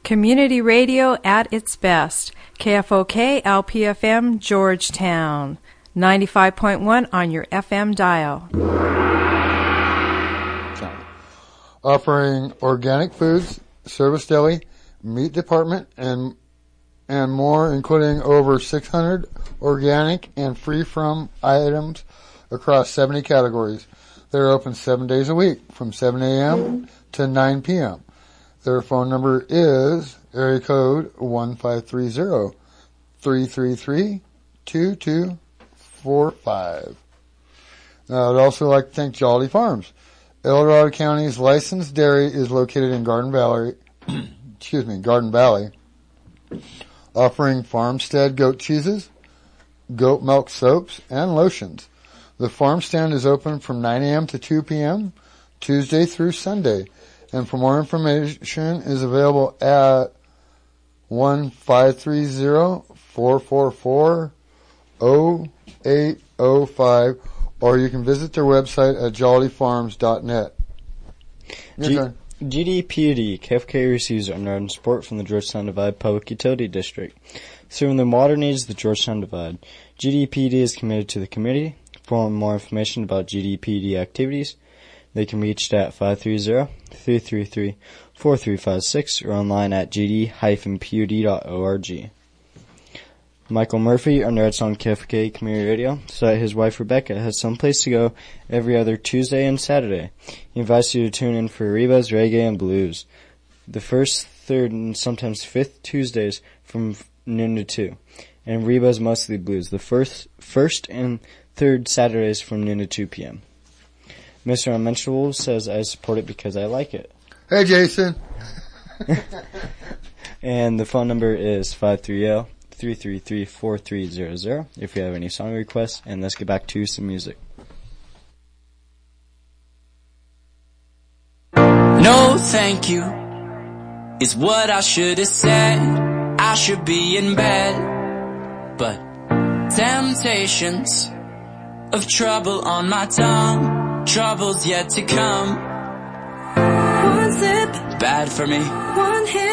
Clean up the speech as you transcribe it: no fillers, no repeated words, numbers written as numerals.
Community radio at its best. KFOK LPFM Georgetown. 95.1 on your FM dial. Offering organic foods, service deli, meat department, and more, including over 600 organic and free-from items across 70 categories. They're open 7 days a week from 7 a.m. to 9 p.m. Their phone number is area code 1530-333-2245. Now, I'd also like to thank Jolly Farms. El Dorado County's licensed dairy is located in Garden Valley, offering farmstead goat cheeses, goat milk soaps, and lotions. The farm stand is open from 9 a.m. to 2 p.m., Tuesday through Sunday. And for more information is available at 1-530-444-0805, or you can visit their website at jollyfarms.net. GDPUD, KFK receives underwritten support from the Georgetown Divide Public Utility District. Serving the water needs of the Georgetown Divide. GDPUD is committed to the community. For more information about GDPUD activities, they can be reached at 530-333-4356 or online at gd-pud.org. Michael Murphy, underwrites on KFK Community Radio, so that his wife Rebecca has someplace to go every other Tuesday and Saturday. He invites you to tune in for Reba's Reggae and Blues, the first, third, and sometimes fifth Tuesdays from noon to 2, and Reba's Mostly Blues, the first and third Saturdays from noon to 2 p.m. Mr. Unmentionable says, I support it because I like it. Hey, Jason. And the phone number is 530-333-4300 if you have any song requests. And let's get back to some music. No, thank you is what I should have said. I should be in bed, but temptations of trouble on my tongue, trouble's yet to come. One sip, bad for me. One hit.